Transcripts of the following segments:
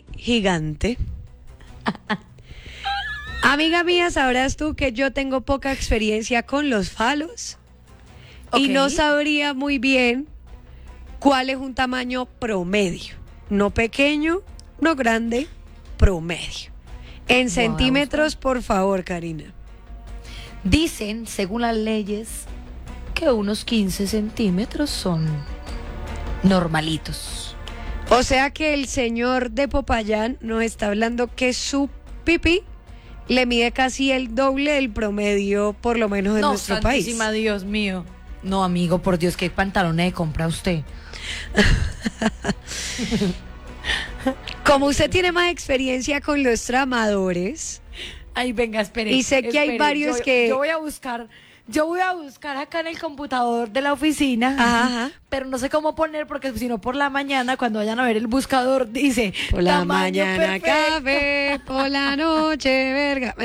pipí gigante. Amiga mía, sabrás tú que yo tengo poca experiencia con los falos y no sabría muy bien cuál es un tamaño promedio. No pequeño, no grande, promedio. En centímetros, por favor, Karina. Dicen, según las leyes, que unos 15 centímetros son normalitos. O sea que el señor de Popayán nos está hablando que su pipí le mide casi el doble del promedio, por lo menos en nuestro país. No, santísima Dios mío. No, amigo, por Dios, ¿qué pantalones compra usted? Como usted tiene más experiencia con los tramadores. Ay, venga, espere. Y sé que hay varios que... Yo voy a buscar acá en el computador de la oficina, ajá, pero no sé cómo poner, porque si no por la mañana, cuando vayan a ver el buscador, dice... Por la mañana café, por la noche verga.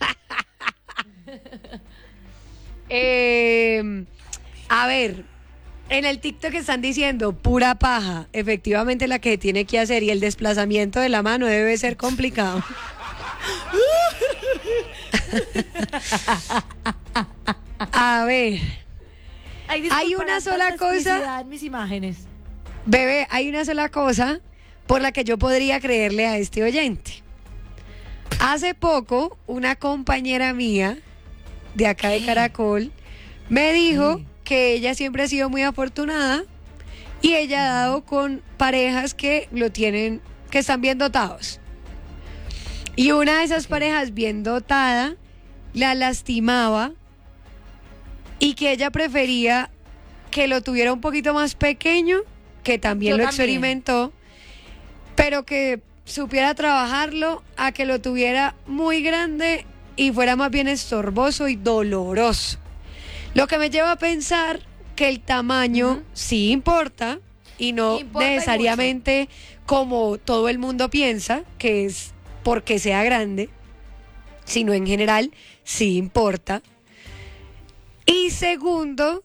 A ver, en el TikTok están diciendo pura paja. Efectivamente la que tiene que hacer, y el desplazamiento de la mano debe ser complicado. A ver, hay una sola cosa en mis imágenes. Bebé, hay una sola cosa por la que yo podría creerle a este oyente. Hace poco una compañera mía de acá de Caracol me dijo que ella siempre ha sido muy afortunada y ella ha dado con parejas que lo tienen, que están bien dotados. Y una de esas parejas bien dotada la lastimaba y que ella prefería que lo tuviera un poquito más pequeño, que también lo experimentó, pero que supiera trabajarlo, a que lo tuviera muy grande y fuera más bien estorboso y doloroso. Lo que me lleva a pensar que el tamaño sí importa y no necesariamente como todo el mundo piensa, que es porque sea grande, sino en general sí importa. Y segundo,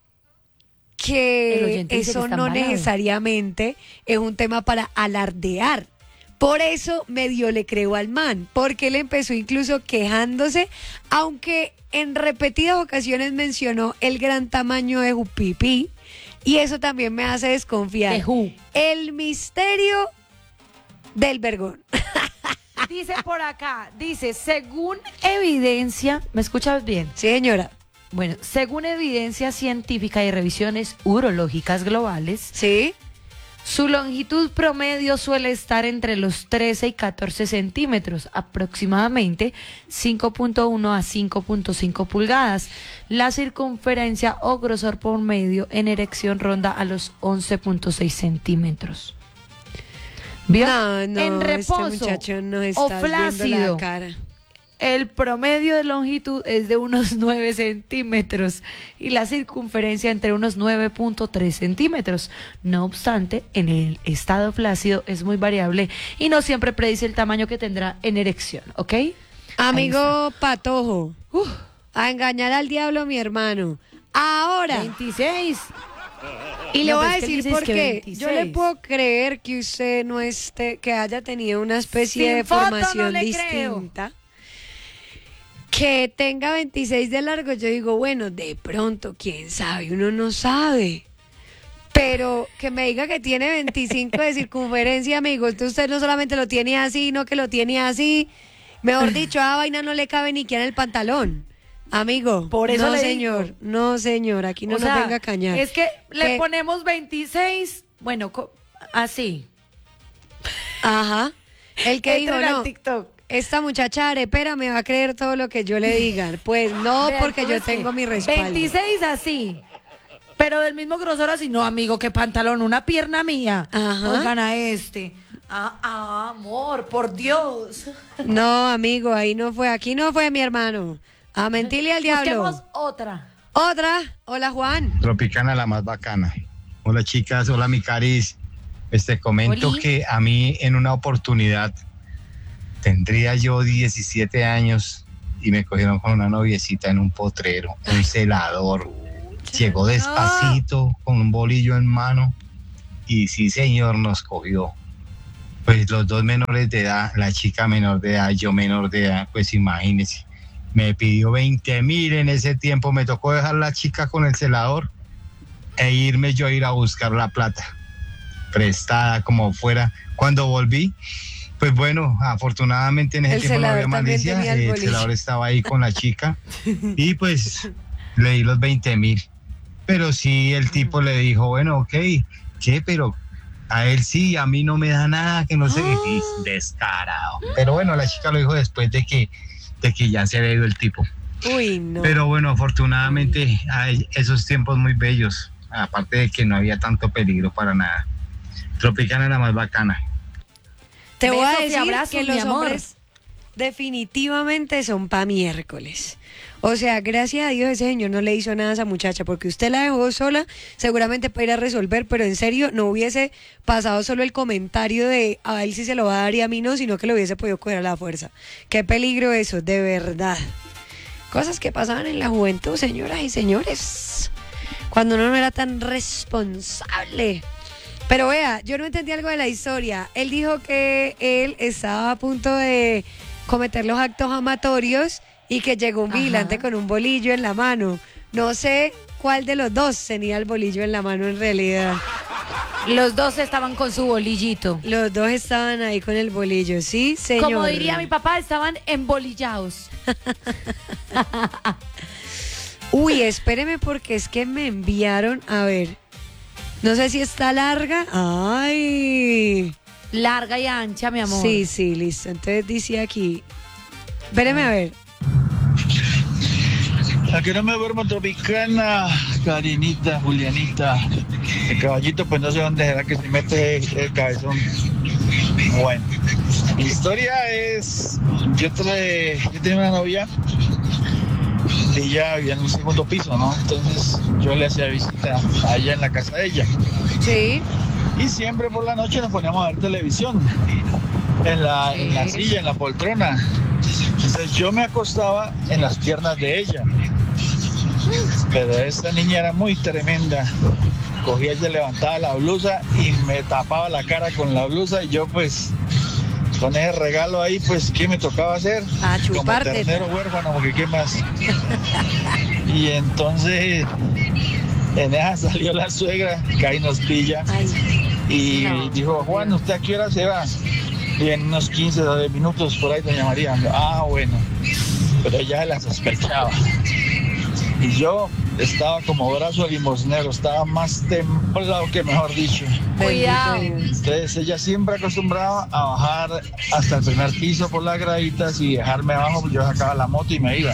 que eso no necesariamente es un tema para alardear. Por eso medio le creo al man, porque él empezó incluso quejándose, aunque en repetidas ocasiones mencionó el gran tamaño de su pipí, y eso también me hace desconfiar. El misterio del vergón. Dice por acá, según evidencia, ¿me escuchas bien? Sí, señora. Bueno, según evidencia científica y revisiones urológicas globales, ¿sí?, su longitud promedio suele estar entre los 13 y 14 centímetros, aproximadamente 5.1 a 5.5 pulgadas. La circunferencia o grosor promedio en erección ronda a los 11.6 centímetros. ¿Vio? No, en reposo este muchacho no está o flácido, viendo la cara. El promedio de longitud es de unos 9 centímetros y la circunferencia entre unos 9.3 centímetros. No obstante, en el estado flácido es muy variable y no siempre predice el tamaño que tendrá en erección, ¿ok? Amigo Patojo, a engañar al diablo, mi hermano. Ahora 26. Y le voy a decir por qué. Yo le puedo creer que usted no esté, que haya tenido una especie de formación distinta. Que tenga 26 de largo, yo digo, bueno, de pronto, quién sabe, uno no sabe. Pero que me diga que tiene 25 de circunferencia, amigo, entonces usted no solamente lo tiene así, no que lo tiene así. Mejor dicho, a vaina no le cabe ni que en el pantalón. Amigo, por eso no, señor, no, señor, aquí no nos venga a cañar. Es que le ponemos 26, bueno, así. Ajá. El que dijo, no, TikTok. Esta muchacha arepera me va a creer todo lo que yo le diga. Pues no, porque yo tengo mi respaldo. 26 así, pero del mismo grosor así. No, amigo, qué pantalón, una pierna mía. Ajá. Oigan a este. Amor, por Dios. No, amigo, ahí no fue, aquí no fue, mi hermano. A mentirle al diablo. Busquemos otra. Hola, Juan. Tropicana, la más bacana. Hola, chicas. Hola, mi Caris. Comento que a mí en una oportunidad tendría yo 17 años y me cogieron con una noviecita en un potrero, un celador. Llegó despacito con un bolillo en mano y sí, señor, nos cogió. Pues los dos menores de edad, la chica menor de edad, yo menor de edad, pues imagínese. Me pidió 20.000 en ese tiempo, me tocó dejar la chica con el celador e irme yo a ir a buscar la plata, prestada como fuera. Cuando volví, pues bueno, afortunadamente en ese El tiempo no había celador también malicia, tenía el el bolillo. celador estaba ahí con la chica y pues le di los 20.000. Pero sí, el tipo le dijo, bueno, ok, ¿qué? Pero a él sí, a mí no me da nada, que no sé qué. Y descarado. Pero bueno, la chica lo dijo después de que ya se había ido el tipo. Uy, no. Pero bueno, afortunadamente hay esos tiempos muy bellos, aparte de que no había tanto peligro para nada. Tropicana era más bacana. Te voy a Besos y decir abrazos, que mi los amor. hombres definitivamente son pa' miércoles. O sea, gracias a Dios ese señor no le hizo nada a esa muchacha, porque usted la dejó sola, seguramente para ir a resolver, pero en serio no hubiese pasado solo el comentario de a él sí se lo va a dar y a mí no, sino que lo hubiese podido coger a la fuerza. Qué peligro eso, de verdad. Cosas que pasaban en la juventud, señoras y señores, cuando uno no era tan responsable. Pero vea, yo no entendí algo de la historia. Él dijo que él estaba a punto de cometer los actos amatorios y que llegó un vigilante con un bolillo en la mano. No sé cuál de los dos tenía el bolillo en la mano en realidad. Los dos estaban con su bolillito. Los dos estaban ahí con el bolillo, ¿sí, señor? Como diría mi papá, estaban embolillados. Uy, espéreme porque es que me enviaron, a ver, no sé si está larga. Ay. Larga y ancha, mi amor. Sí, sí, listo. Entonces dice aquí, espéreme a ver. A que no me duermo Tropicana, Karinita, Julianita. El caballito, pues no sé dónde será que se mete el cabezón. Bueno, mi historia es, yo tenía una novia y ella vivía en un segundo piso, ¿no? Entonces yo le hacía visita allá en la casa de ella. Sí. Y siempre por la noche nos poníamos a ver televisión en la silla, en la poltrona. Entonces yo me acostaba en las piernas de ella. Pero esta niña era muy tremenda. Cogía, ella levantaba la blusa y me tapaba la cara con la blusa y yo pues con ese regalo ahí pues ¿qué me tocaba hacer? A Como chuparte. ternero huérfano, porque ¿qué más? Y entonces en esa salió la suegra que ahí nos pilla. Ay, Y no. dijo, Juan, ¿usted a qué hora se va? Y en unos 15 o 10 minutos por ahí, doña María. Ah, bueno. Pero ella la sospechaba. Y yo estaba como brazo de limosnero, estaba más templado que mejor dicho. Cuidado. bendito Dios. Entonces ella siempre acostumbraba a bajar hasta el primer piso por las graditas y dejarme abajo, pues yo sacaba la moto y me iba.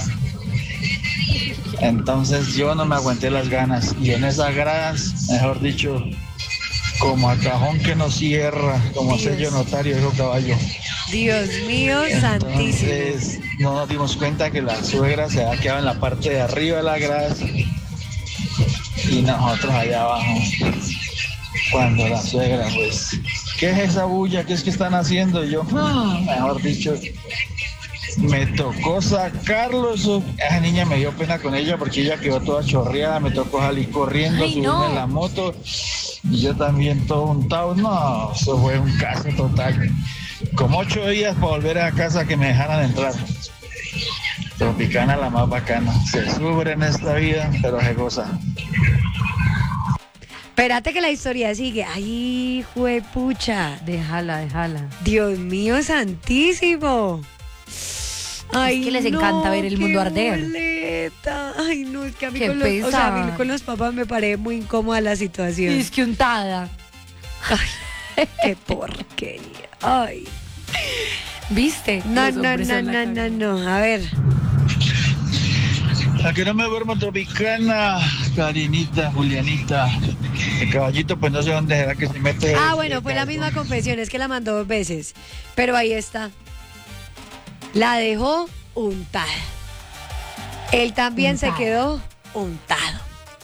Entonces yo no me aguanté las ganas. Y en esas gradas, mejor dicho, como a cajón que no cierra, como Dios. sello notario, dijo caballo. Dios mío, santísimo. Entonces no nos dimos cuenta que la suegra se había quedado en la parte de arriba de la grada y nosotros allá abajo. Cuando la suegra, pues, ¿qué es esa bulla? ¿Qué es que están haciendo? Y yo, mejor dicho, me tocó sacarlo. Esa niña me dio pena con ella porque ella quedó toda chorreada, me tocó salir corriendo, Ay, subirme no. en la moto y yo también todo untado. No, eso fue un caso total. Como 8 días para volver a casa que me dejaran entrar. Tropicana la más bacana. Se sufre en esta vida, pero se goza. Espérate que la historia sigue. Ay, juepucha. Déjala. Dios mío, santísimo. Ay, que les encanta ver el mundo qué arder. boleta. Ay, no, es que a mí, Qué con los, o sea, a mí pesar. con los papás me parece muy incómoda la situación. Y es que untada. Qué porquería. Ay. ¿Viste? No, Los no, hombres no, son la no, cara. no. A ver. A que no me duermo Tropicana, Karinita, Julianita. El caballito, pues no sé dónde será que se mete. Ah, bueno, fue la misma confesión, es que la mandó 2 veces. Pero ahí está. La dejó untada. Él también se Untado. quedó untado.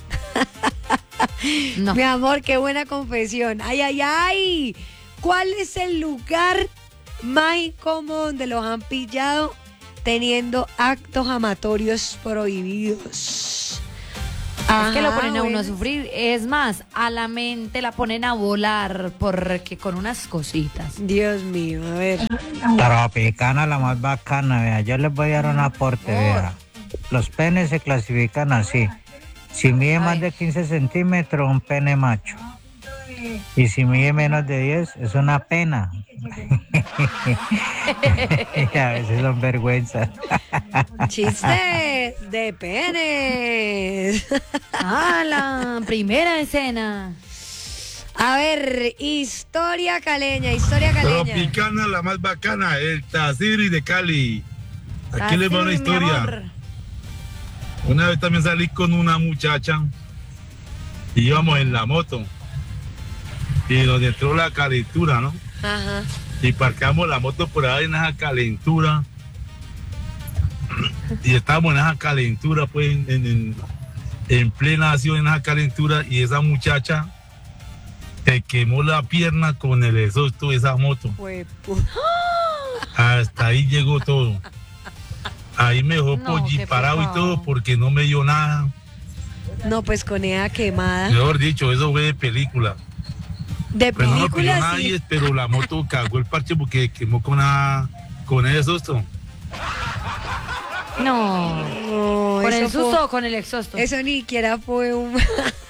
No. Mi amor, qué buena confesión. Ay, ay, ay. ¿Cuál es el lugar más incómodo donde los han pillado teniendo actos amatorios prohibidos? Es que lo Ajá, ponen a uno a bueno. sufrir. Es más, a la mente la ponen a volar porque con unas cositas. Dios mío, a ver. Tropicana, la más bacana, vea. Yo les voy a dar un aporte, vea. Los penes se clasifican así. Si mide más de 15 centímetros, un pene macho. Y si mide menos de 10, es una pena. Y a veces son vergüenzas. Chistes de penes. ¡Ah, la primera escena! A ver, historia caleña, historia caleña. Tropicana, la más bacana, el Taziri de Cali. Aquí les va una Así, mi historia. amor. Una vez también salí con una muchacha y íbamos en la moto y nos entró la calentura, ¿no? Ajá. Y parcamos la moto por ahí en esa calentura y estábamos en esa calentura, pues en plena acción, en esa calentura, y esa muchacha se quemó la pierna con el exhausto de esa moto. Hasta ahí llegó todo. Ahí me dejó No, qué parado y pecado. todo porque no me dio nada. No, pues con esa quemada. Mejor dicho, eso fue de película. De Pues no lo pidió película, nadie, sí. pero la moto cagó el parche porque quemó con el susto. No. No, ¿Con eso el susto o con el exhausto? Eso ni siquiera fue un...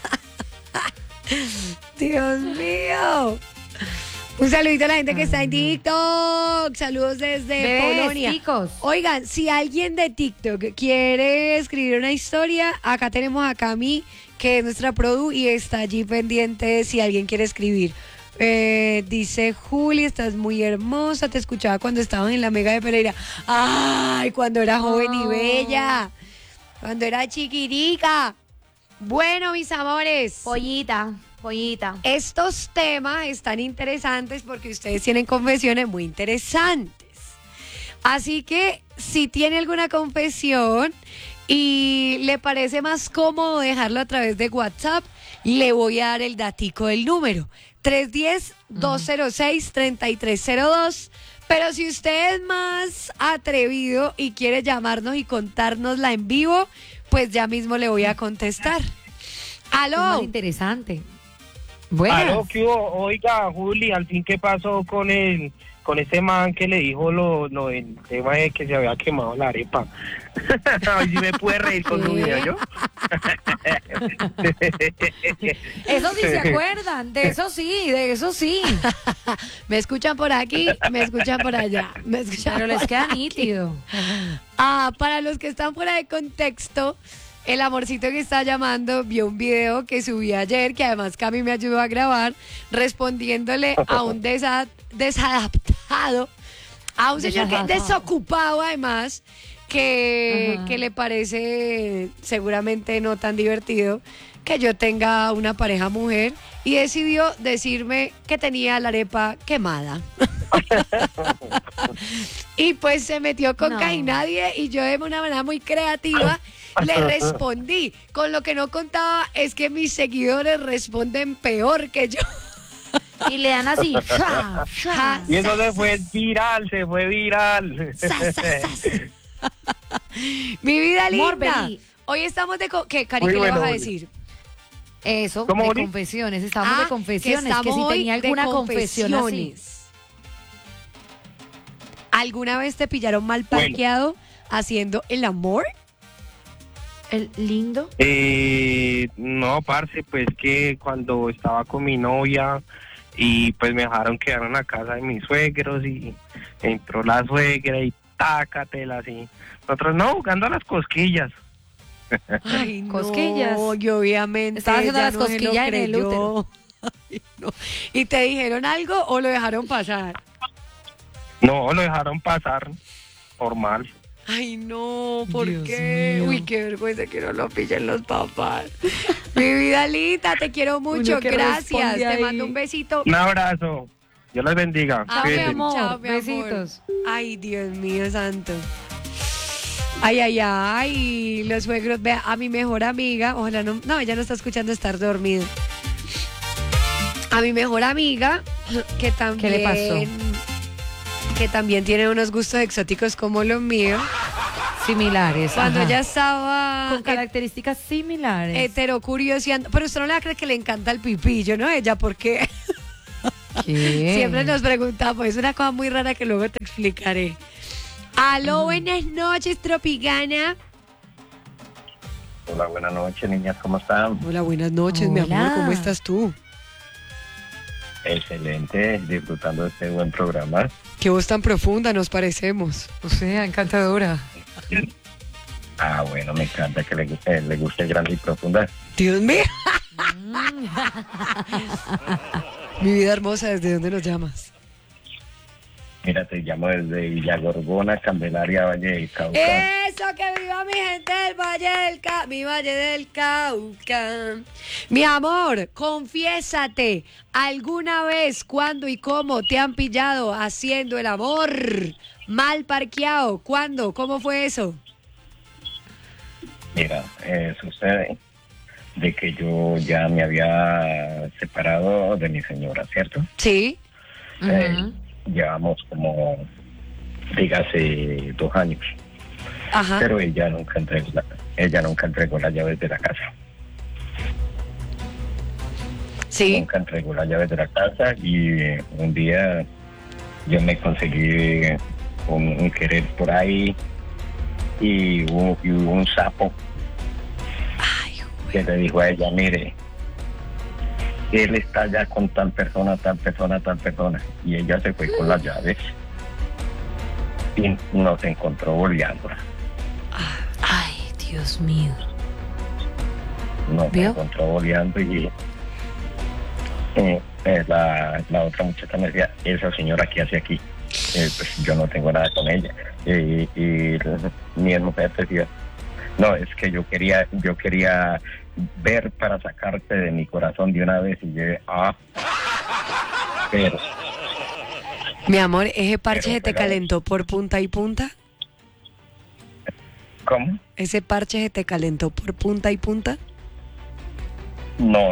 Dios mío. Un saludito a la gente que está en TikTok. Saludos desde Bebés, Polonia. chicos. Oigan, si alguien de TikTok quiere escribir una historia, acá tenemos a Cami, que es nuestra produ, y está allí pendiente si alguien quiere escribir. Dice Juli, estás muy hermosa, te escuchaba cuando estaban en la Mega de Pereira. Ay, cuando era joven y bella, cuando era chiquirica. Bueno, mis amores, Pollita. estos temas están interesantes porque ustedes tienen confesiones muy interesantes. Así que si tiene alguna confesión y le parece más cómodo dejarlo a través de WhatsApp, le voy a dar el datico del número. 310-206-3302. Pero si usted es más atrevido y quiere llamarnos y contárnosla en vivo, pues ya mismo le voy a contestar. Es más ¡Aló! interesante. Buenas. Aló, ¿qué hubo? Oiga, Juli, al fin, ¿qué pasó con ese man que le dijo lo del tema de que se había quemado la arepa? Hoy sí me pude reír con su video, ¿yo? Eso sí se acuerdan, de eso sí. Me escuchan por aquí, me escuchan por allá. Me escuchan Pero les por queda aquí. nítido. Para los que están fuera de contexto, el amorcito que está llamando vio un video que subí ayer, que además Cami me ayudó a grabar, respondiéndole a un desadaptado, a un señor que desocupado además, que le parece seguramente no tan divertido que yo tenga una pareja mujer, y decidió decirme que tenía la arepa quemada. Y pues se metió con No. casi nadie, y yo de una manera muy creativa le respondí. Con lo que no contaba es que mis seguidores responden peor que yo. Y le dan así. ¡ja! ¡ja! Y eso se fue viral. Sas, sas, sas. Mi vida linda. Morbeli. Hoy estamos de... ¿Qué, Cari, Muy qué le bueno, vas a Juli. decir? Eso, ¿Cómo, de Juli? confesiones. Estamos de Que confesiones. Que, estamos si hoy tenía de alguna confesión así. confesiones. ¿Alguna vez te pillaron mal Bueno. parqueado haciendo el amor? El lindo. No, parce, pues que cuando estaba con mi novia y pues me dejaron quedar en la casa de mis suegros y entró la suegra y tácatela así. Nosotros no, jugando a las cosquillas. Ay, no, Cosquillas. y obviamente Estaba haciendo ella las no se lo cosquillas en el creyó. útero. Ay, no. ¿Y te dijeron algo o lo dejaron pasar? No, lo dejaron pasar, normal. Ay, no, ¿por Dios qué? mío. Uy, qué vergüenza que no lo pillen los papás. Mi vida linda, te quiero mucho, Uno que gracias. responde Te ahí. mando un besito. Un abrazo. Dios les bendiga. Ah, mi Cuídense. amor. Chao, mi amor. Besitos. Ay, Dios mío santo. Ay, ay, ay, los suegros, vea, a mi mejor amiga, ojalá no, ella no está escuchando, estar dormido. A mi mejor amiga, que también... ¿Qué le pasó? Que también tiene unos gustos exóticos como los míos. Similares. Cuando ajá. ella estaba Con características similares. heterocurioseando, pero usted no le va a creer que le encanta el pipillo, ¿no? Ella, porque ¿Qué? siempre nos preguntamos, es una cosa muy rara que luego te explicaré. Aló, buenas noches, Tropicana. Hola, buenas noches, niñas, ¿cómo están? Hola, buenas noches, mi Hola. amor, ¿cómo estás tú? Excelente, disfrutando de este buen programa. Qué voz tan profunda nos parecemos. O sea, encantadora. Ah, bueno, me encanta que le guste grande y profunda. Dios mío. Mi vida hermosa, ¿desde dónde nos llamas? Mira, te llamo desde Villa Gorgona, Candelaria, Valle del Cauca. Eso, que viva mi gente del Valle del Cauca, mi Valle del Cauca. Mi amor, confiésate, ¿alguna vez, cuándo y cómo te han pillado haciendo el amor mal parqueado? ¿Cuándo? ¿Cómo fue eso? Mira, sucede de que yo ya me había separado de mi señora, ¿cierto? Sí. Llevamos como, dígase, 2 años. Ajá. Pero ella nunca entregó las llaves de la casa. Sí. Nunca entregó las llaves de la casa y un día yo me conseguí un querer por ahí y hubo un sapo Ay, que le dijo a ella, mire, él está ya con tal persona, y ella se fue con las llaves y nos encontró boleando. Ay, Dios mío. Nos ¿Vio? encontró boleando y la otra muchacha me decía, esa señora, ¿qué hace aquí? Pues yo no tengo nada con ella. Y mi mujer decía, no, es que yo quería ver para sacarte de mi corazón de una vez. Y yo, pero mi amor, ¿ese parche Pero, se te pero- calentó por punta y punta? ¿cómo? ¿Ese parche se te calentó por punta y punta? No.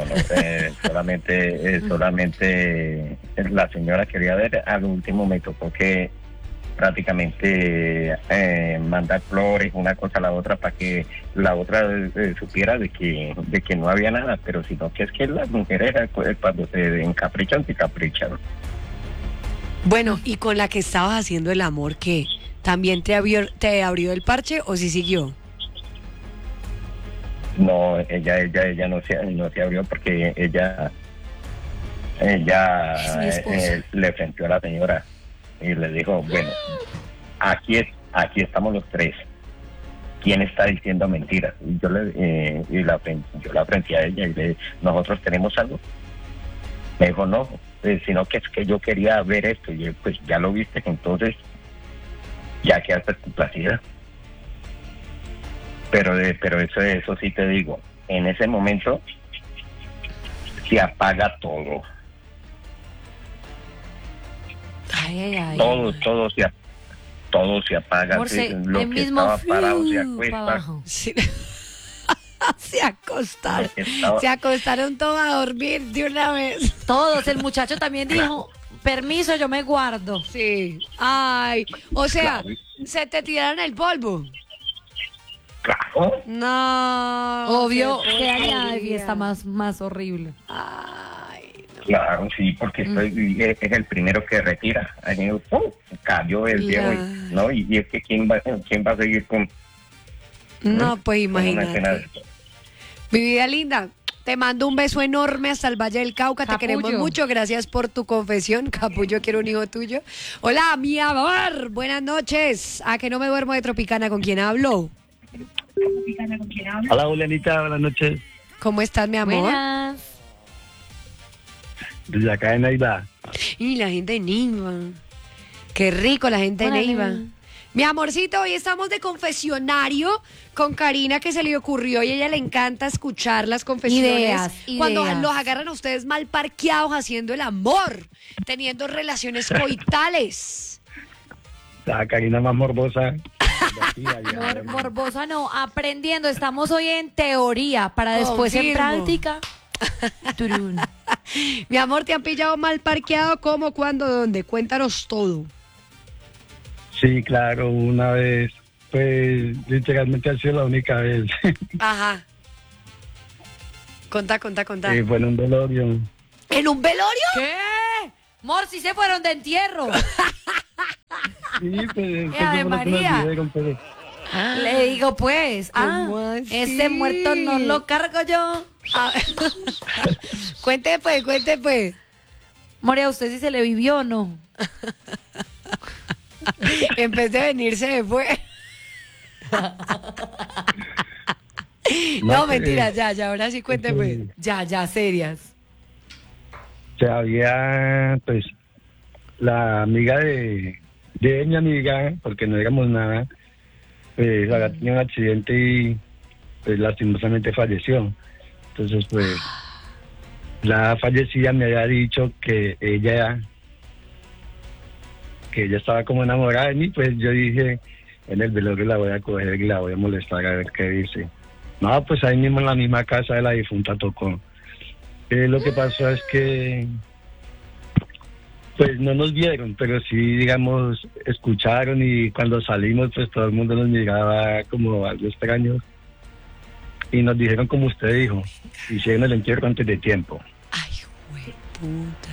Solamente la señora quería ver. Al último me tocó que prácticamente mandar flores, una cosa a la otra, para que la otra supiera de que no había nada, pero sino que es que las mujeres cuando se encaprichan, se caprichan. Bueno, ¿y con la que estabas haciendo el amor qué? ¿También te abrió el parche o sí siguió? No, ella no se abrió porque ella Es mi esposa. le frentó a la señora y le dijo, bueno, aquí estamos los tres. ¿Quién está diciendo mentiras? Y yo la frente a ella y le dije, ¿nosotros tenemos algo? Me dijo, no, sino que es que yo quería ver esto. Y yo, pues ya lo viste, entonces ya quedaste complacida. Pero eso sí te digo, en ese momento se apaga todo. Ay. Todo se apaga. Amor, Sí, el lo que mismo estaba parado se pa' acuesta. abajo. Sí. Se acostaron. Lo que estaba- Se acostaron todos a dormir de una vez. Todos, el muchacho también dijo, permiso, yo me guardo. Sí. Ay, o sea, Claro. se te tiraron el polvo. Claro. No. Obvio qué que hay la porquería. fiesta más horrible. Ay, no. Claro, sí, porque es el primero que retira. Ahí, ¡pum! Cayó el viejo, Claro. ¿no? Y es que ¿quién va a seguir con No, pues con una escena de imagínate. Mi vida linda, te mando un beso enorme hasta el Valle del Cauca. Te Capullo. queremos mucho. Gracias por tu confesión. Capullo, quiero un hijo tuyo. Hola, mi amor. Buenas noches. ¿A que no me duermo de Tropicana? ¿Con quién hablo? Hola, Julianita, buenas noches. ¿Cómo estás, mi amor? Buenas. Desde acá de Neiva. Y la gente de Neiva. Qué rico la gente de Órale. Neiva. Mi amorcito, hoy estamos de confesionario con Karina, que se le ocurrió y a ella le encanta escuchar las confesiones. Ideas. Cuando los agarran a ustedes mal parqueados haciendo el amor, teniendo relaciones coitales. La Karina más morbosa. Morbosa no, aprendiendo. Estamos hoy en teoría para después en Confirmo. práctica. Turún. Mi amor, ¿te han pillado mal parqueado? ¿Cómo, cuándo, dónde? Cuéntanos todo. Sí, claro, una vez Pues literalmente ha sido la única vez. Ajá. Contá. Fue en un velorio. ¿En un velorio? ¿Qué? Mor, si se fueron de entierro. Sí, pues Ave eso fue lo que nos María. dijeron, pero Le digo, pues, ¿Cómo así? ese muerto no lo cargo yo. Cuente pues. More, ¿a usted sí se le vivió o no? En vez de venirse se fue. No, pues, mentira, ya, ahora sí cuente pues. Ya, serias. se había, pues, la amiga de mi amiga, porque no éramos nada, pues había tenido un accidente y pues lastimosamente falleció. Entonces, pues, la fallecida me había dicho que ella estaba como enamorada de mí, pues yo dije, en el velorio la voy a coger y la voy a molestar a ver qué dice. No, pues ahí mismo en la misma casa de la difunta tocó. Lo que pasó es que pues no nos vieron, pero sí, digamos, escucharon, y cuando salimos pues todo el mundo nos miraba como algo extraño y nos dijeron, como usted dijo, hicieron el entierro antes de tiempo. Ay, puta.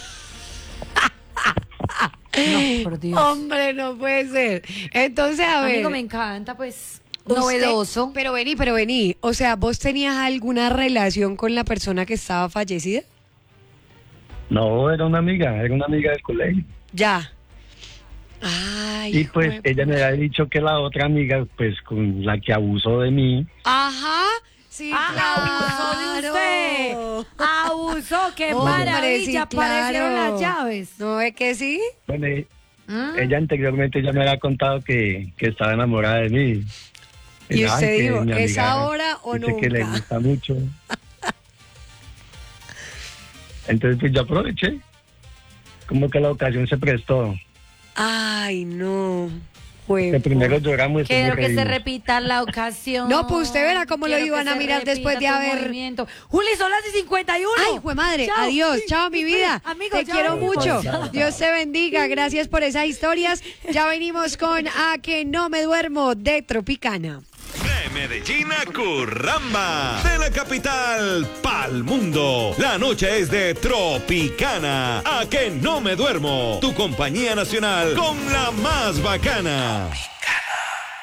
No, por Dios. Hombre, no puede ser. Entonces, a ver. Amigo, me encanta, pues, usted- novedoso. Pero vení. O sea, ¿vos tenías alguna relación con la persona que estaba fallecida? No, era una amiga del colegio. Ya. Ay, Y pues jue- ella me había dicho que la otra amiga, pues con la que abusó de mí, Ajá. Sí, Abusó de usted. Abusó, qué Hombre, maravilla. sí, Aparecieron claro. las llaves. ¿No es que sí? bueno, ¿Mm? ella anteriormente ya me había contado que estaba enamorada de mí. Y Ay, usted que dijo, mi ¿es amiga ahora o dice que le nunca? gusta mucho. Entonces pues yo aproveché. Como que la ocasión se prestó. Ay, no. Que primero lloramos y Quiero después que se reímos. repita la ocasión. No, pues usted verá cómo lo Quiero iban que a se mirar repita después de tu haber... movimiento. Juli, son las 51. Ay, jue madre, Chao. adiós, chao mi vida. Amigo, te chao, quiero amigo. mucho. Chao. Dios te bendiga. Gracias por esas historias. Ya venimos con A que no me duermo de Tropicana. De Medellín a Curramba, de la capital pa'l mundo. La noche es de Tropicana. A que no me duermo. Tu compañía nacional con la más bacana.